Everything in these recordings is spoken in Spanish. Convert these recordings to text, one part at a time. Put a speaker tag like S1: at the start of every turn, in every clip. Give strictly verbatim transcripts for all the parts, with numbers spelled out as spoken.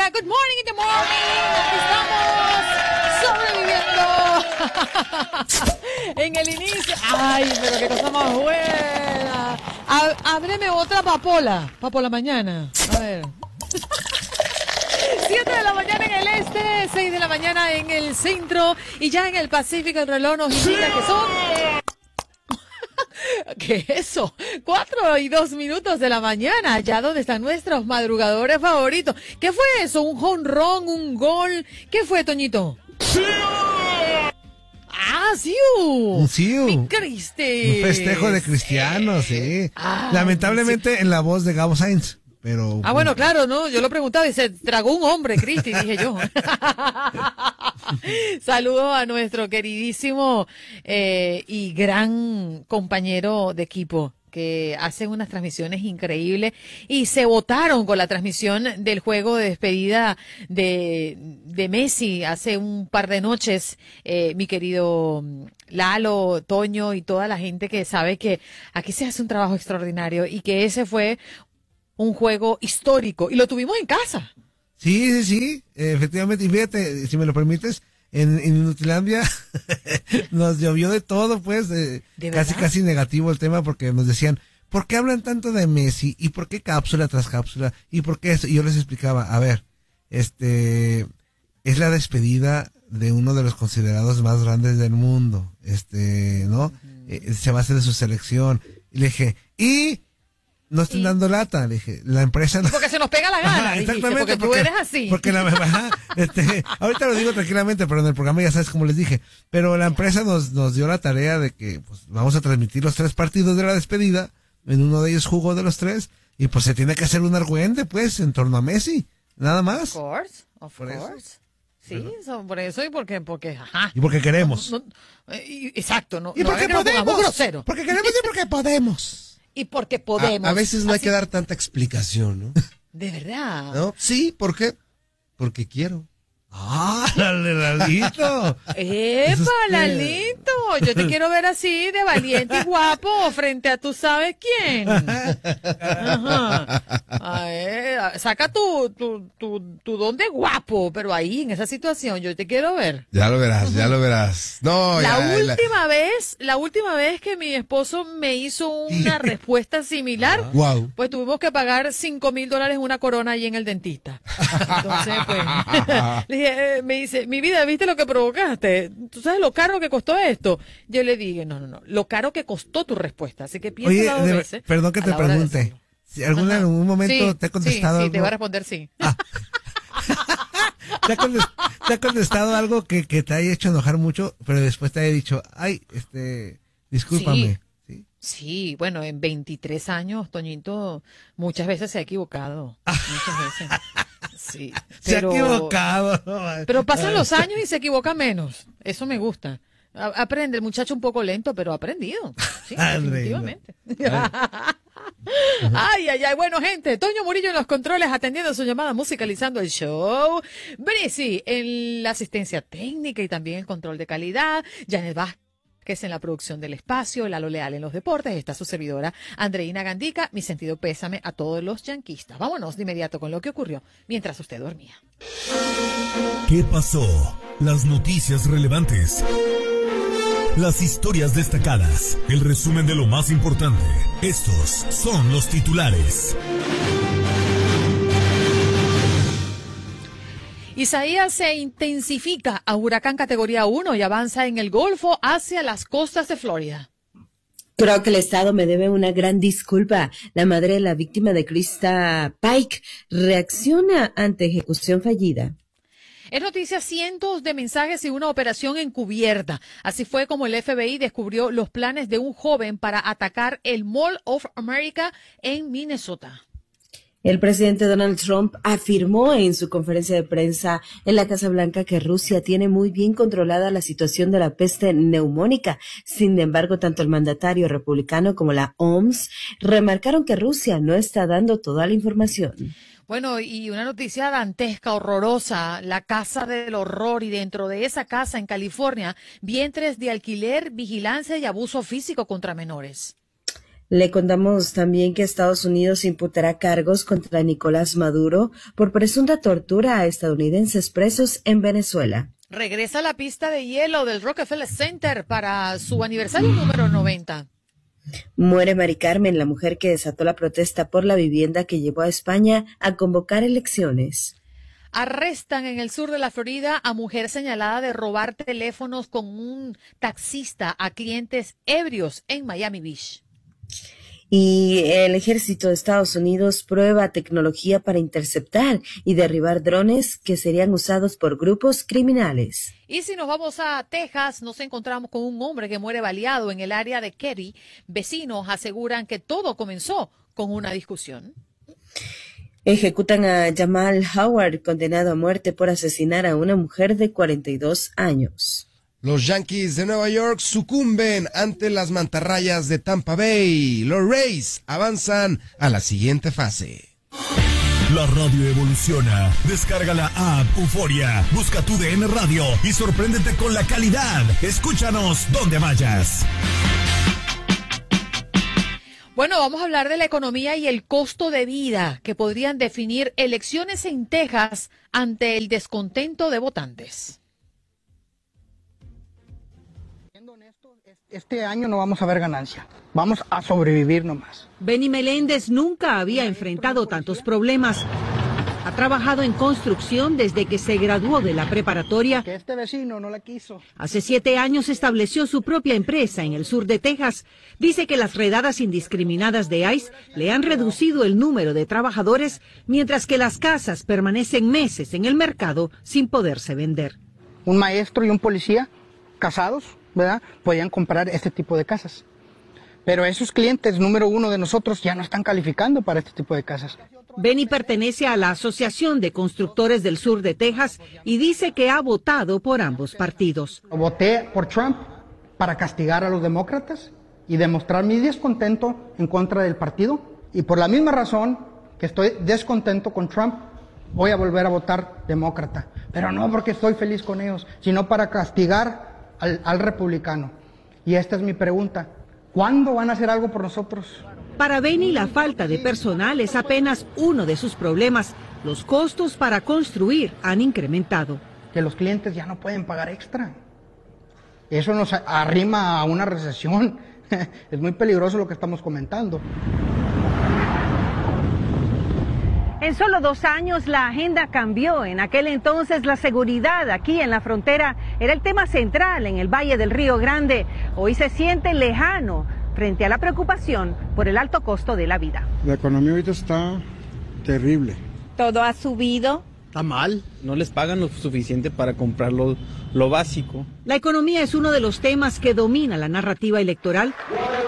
S1: Colombia. Good morning in the morning. Aquí estamos sobreviviendo. En el inicio. Ay, pero qué cosa más buena. Ábreme otra papola. Papola mañana. A ver. siete de la mañana en el este, seis de la mañana en el centro y ya en el Pacífico el reloj nos indica que son... ¿Qué es eso? Cuatro y dos minutos de la mañana, allá donde están nuestros madrugadores favoritos. ¿Qué fue eso? ¿Un jonrón? ¿Un gol? ¿Qué fue, Toñito?
S2: ¡Sí!
S1: ¡Ah, sí!
S2: Un siu.
S1: ¡Mi Cristi!
S2: Un festejo de cristianos, sí.
S1: Ah,
S2: Lamentablemente
S1: sí.
S2: En la voz de Gabo Sainz. Pero,
S1: ah, bueno, claro, ¿no? Yo lo preguntaba y se tragó un hombre, Cristi, dije yo. Saludos a nuestro queridísimo eh, y gran compañero de equipo que hacen unas transmisiones increíbles y se votaron con la transmisión del juego de despedida de, de Messi hace un par de noches, eh, mi querido Lalo, Toño y toda la gente que sabe que aquí se hace un trabajo extraordinario y que ese fue un juego histórico y lo tuvimos en casa.
S2: Sí, sí, sí, efectivamente. Y fíjate, si me lo permites, en, en Inutilandia nos llovió de todo, pues, eh,
S1: ¿De
S2: casi,
S1: verdad?
S2: casi negativo el tema porque nos decían, ¿por qué hablan tanto de Messi? ¿Y por qué cápsula tras cápsula? ¿Y por qué eso? Y yo les explicaba, a ver, este, es la despedida de uno de los considerados más grandes del mundo, este, ¿no? Uh-huh. Eh, se va a hacer de su selección. Y le dije, y... no estén dando lata, le dije, la empresa no...
S1: Porque se nos pega la gana,
S2: Ajá,
S1: dijiste,
S2: exactamente,
S1: porque tú
S2: porque,
S1: eres así.
S2: Porque la ajá, este, ahorita lo digo tranquilamente, pero en el programa ya sabes cómo les dije, pero la empresa nos, nos dio la tarea de que pues vamos a transmitir los tres partidos de la despedida, en uno de ellos jugó de los tres, y pues se tiene que hacer un argüente, pues, en torno a Messi, nada más.
S1: Of course, of
S2: Por
S1: course.
S2: eso.
S1: Sí, eso, por eso y porque, porque, ajá.
S2: Y porque queremos.
S1: No, no, eh, exacto, no.
S2: Y
S1: no
S2: porque
S1: es que nos pongamos
S2: podemos.
S1: grosero.
S2: Porque queremos y porque podemos.
S1: Y porque podemos.
S3: A, a veces no hay
S1: Así-
S3: que dar tanta explicación, ¿no?
S1: De verdad.
S3: ¿No? Sí, ¿por qué? Porque quiero.
S2: ¡Ah, Lalito!
S1: ¡Epa,
S2: Eso es que-
S1: Lalito! Yo te quiero ver así, de valiente y guapo, frente a tú sabes quién. Ajá. A ver, saca tu, tu, tu, tu don de guapo, pero ahí, en esa situación, yo te quiero ver.
S3: Ya lo verás, ya lo verás. No,
S1: La
S3: ya,
S1: última vez, la última vez que mi esposo me hizo una respuesta similar,
S3: Wow.
S1: pues tuvimos que pagar cinco mil dólares una corona ahí en el dentista. Entonces, pues, le dije, eh, me dice, mi vida, ¿viste lo que provocaste? ¿Tú sabes lo caro que costó esto? Yo le dije, no, no, no, lo caro que costó tu respuesta, así que
S2: Oye,
S1: piensa dos
S2: de-
S1: veces.
S2: perdón que
S1: a
S2: te
S1: la hora de
S2: pregunte,
S1: decirlo.
S2: si alguna, en
S1: Ajá.
S2: algún momento
S1: Sí,
S2: te he contestado
S1: sí, sí,
S2: algo...
S1: te voy a responder sí.
S2: ¿Te ha, contest- te ha contestado algo que, que te haya hecho enojar mucho, pero después te haya dicho, ay, este, discúlpame? ¿Sí?
S1: Sí, bueno, en veintitrés años, Toñito muchas veces se ha equivocado. Muchas veces. Sí.
S2: Se ha
S1: pero-
S2: equivocado. ¿no?
S1: Pero pasan los años y se equivoca menos. Eso me gusta. A- Aprende, el muchacho un poco lento, pero ha aprendido. Sí,
S2: André,
S1: definitivamente. Ay, ay, ay. Bueno, gente, Toño Murillo en los controles atendiendo su llamada, musicalizando el show. Brisi en la asistencia técnica y también el control de calidad. Janet Vázquez en la producción del espacio. Lalo Leal en los deportes. Está su servidora Andreina Gandica. Mi sentido pésame a todos los yanquistas. Vámonos de inmediato con lo que ocurrió mientras usted dormía.
S4: ¿Qué pasó? Las noticias relevantes. Las historias destacadas. El resumen de lo más importante. Estos son los titulares.
S1: Isaías se intensifica a huracán categoría uno y avanza en el Golfo hacia las costas de Florida.
S5: Creo que el Estado me debe una gran disculpa. La madre de la víctima de Krista Pike reacciona ante ejecución fallida.
S1: Es noticia cientos de mensajes y una operación encubierta. Así fue como el F B I descubrió los planes de un joven para atacar el Mall of America en Minnesota.
S5: El presidente Donald Trump afirmó en su conferencia de prensa en la Casa Blanca que Rusia tiene muy bien controlada la situación de la peste neumónica. Sin embargo, tanto el mandatario republicano como la O M S remarcaron que Rusia no está dando toda la información.
S1: Bueno, y una noticia dantesca, horrorosa, la casa del horror, y dentro de esa casa en California, vientres de alquiler, vigilancia y abuso físico contra menores.
S5: Le contamos también que Estados Unidos imputará cargos contra Nicolás Maduro por presunta tortura a estadounidenses presos en Venezuela.
S1: Regresa a la pista de hielo del Rockefeller Center para su aniversario número noventa.
S5: Muere Mari Carmen, la mujer que desató la protesta por la vivienda que llevó a España a convocar elecciones.
S1: Arrestan en el sur de la Florida a mujer señalada de robar teléfonos con un taxista a clientes ebrios en Miami Beach.
S5: Y el ejército de Estados Unidos prueba tecnología para interceptar y derribar drones que serían usados por grupos criminales.
S1: Y si nos vamos a Texas, nos encontramos con un hombre que muere baleado en el área de Katy. Vecinos aseguran que todo comenzó con una discusión.
S5: Ejecutan a Jamal Howard, condenado a muerte por asesinar a una mujer de cuarenta y dos años.
S3: Los Yankees de Nueva York sucumben ante las mantarrayas de Tampa Bay. Los Rays avanzan a la siguiente fase.
S4: La radio evoluciona. Descarga la app Euforia. Busca tu D N Radio y sorpréndete con la calidad. Escúchanos donde vayas.
S1: Bueno, vamos a hablar de la economía y el costo de vida que podrían definir elecciones en Texas ante el descontento de votantes.
S6: Este año no vamos a ver ganancia, vamos a sobrevivir nomás.
S7: Benny Meléndez nunca había enfrentado tantos problemas. Ha trabajado en construcción desde que se graduó de la preparatoria.
S6: Que este vecino no la quiso.
S7: Hace siete años estableció su propia empresa en el sur de Texas. Dice que las redadas indiscriminadas de ICE le han reducido el número de trabajadores, mientras que las casas permanecen meses en el mercado sin poderse vender.
S6: Un maestro y un policía casados, ¿verdad?, podían comprar este tipo de casas. Pero esos clientes número uno de nosotros ya no están calificando para este tipo de casas.
S7: Benny pertenece a la Asociación de Constructores del Sur de Texas y dice que ha votado por ambos partidos.
S6: Voté por Trump para castigar a los demócratas y demostrar mi descontento en contra del partido. Y por la misma razón que estoy descontento con Trump, voy a volver a votar demócrata. Pero no porque estoy feliz con ellos, sino para castigar Al, al republicano. Y esta es mi pregunta: ¿cuándo van a hacer algo por nosotros?
S7: Para Benny, la falta de personal es apenas uno de sus problemas. Los costos para construir han incrementado.
S6: Que los clientes ya no pueden pagar extra. Eso nos arrima a una recesión. Es muy peligroso lo que estamos comentando.
S7: En solo dos años la agenda cambió. En aquel entonces la seguridad aquí en la frontera era el tema central en el Valle del Río Grande. Hoy se siente lejano frente a la preocupación por el alto costo de la vida.
S8: La economía ahorita está terrible.
S9: Todo ha subido.
S10: Está mal, no les pagan lo suficiente para comprar lo, lo básico.
S7: La economía es uno de los temas que domina la narrativa electoral.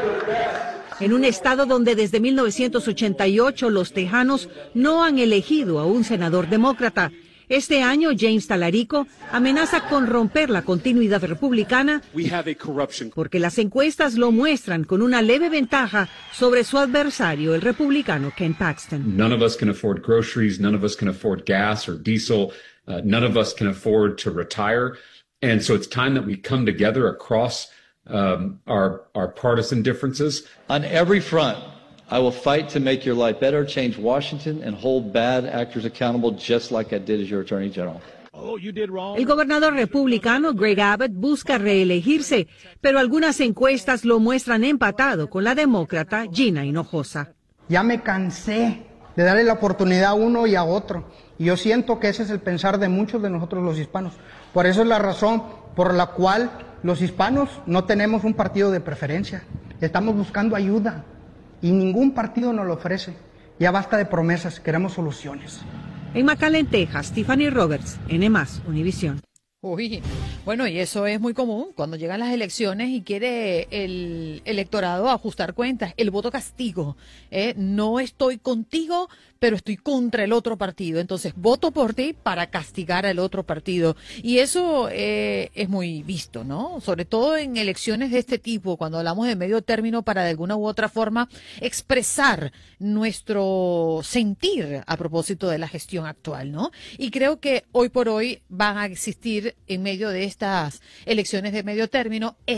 S7: En un estado donde desde mil novecientos ochenta y ocho los tejanos no han elegido a un senador demócrata. Este año, James Talarico amenaza con romper la continuidad republicana porque las encuestas lo muestran con una leve ventaja sobre su adversario, el republicano Ken Paxton.
S11: None of us can afford groceries, none of us can afford gas or diesel, uh, none of us can afford to retire. And so it's time that we come together across Um, our, our partisan differences.
S12: On every front, I will fight to make your life better, change Washington, and hold bad actors accountable just like I did as your Attorney General.
S7: El gobernador republicano Greg Abbott busca reelegirse, pero algunas encuestas lo muestran empatado con la demócrata Gina Hinojosa.
S6: Ya me cansé de darle la oportunidad a uno y a otro. Y yo siento que ese es el pensar de muchos de nosotros los hispanos. Por eso es la razón por la cual los hispanos no tenemos un partido de preferencia. Estamos buscando ayuda y ningún partido nos lo ofrece. Ya basta de promesas, queremos soluciones.
S7: En McAllen, Texas, Tiffany Roberts, N más, Univisión.
S1: Uy, bueno, y eso es muy común cuando llegan las elecciones y quiere el electorado ajustar cuentas, el voto castigo. ¿eh? No estoy contigo, pero estoy contra el otro partido. Entonces, voto por ti para castigar al otro partido. Y eso eh, es muy visto, ¿no? Sobre todo en elecciones de este tipo, cuando hablamos de medio término para de alguna u otra forma expresar nuestro sentir a propósito de la gestión actual, ¿no? Y creo que hoy por hoy van a existir en medio de estas elecciones de medio término ese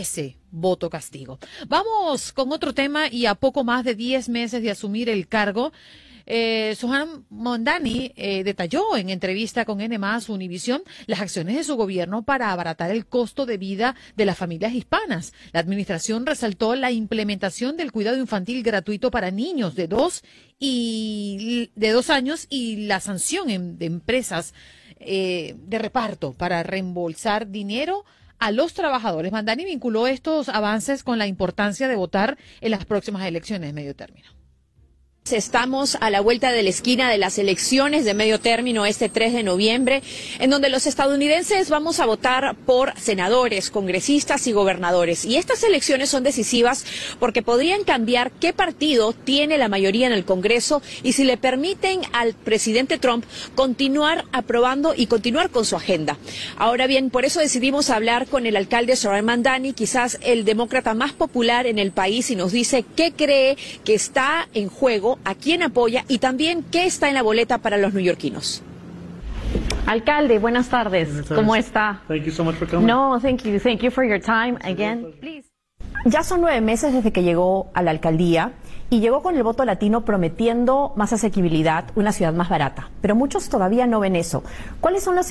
S1: voto castigo. Vamos con otro tema y a poco más de diez meses de asumir el cargo. Eh, Zohran Mamdani eh, detalló en entrevista con N más Univisión las acciones de su gobierno para abaratar el costo de vida de las familias hispanas. La administración resaltó la implementación del cuidado infantil gratuito para niños de dos y de dos años y la sanción en, de empresas eh, de reparto para reembolsar dinero a los trabajadores. Mamdani vinculó estos avances con la importancia de votar en las próximas elecciones de medio término.
S9: Estamos a la vuelta de la esquina de las elecciones de medio término este tres de noviembre, en donde los estadounidenses vamos a votar por senadores, congresistas y gobernadores. Y estas elecciones son decisivas porque podrían cambiar qué partido tiene la mayoría en el Congreso y si le permiten al presidente Trump continuar aprobando y continuar con su agenda. Ahora bien, por eso decidimos hablar con el alcalde Zohran Mamdani, quizás el demócrata más popular en el país, y nos dice qué cree que está en juego, a quién apoya y también qué está en la boleta para los neoyorquinos.
S13: Alcalde, buenas tardes.
S14: Buenas tardes.
S13: ¿Cómo está?
S14: Thank you so much for coming.
S13: No, thank you. Thank you for your time again. Please. Ya son nueve meses desde que llegó a la alcaldía y llegó con el voto latino prometiendo más asequibilidad, una ciudad más barata. Pero muchos todavía no ven eso. ¿Cuáles son los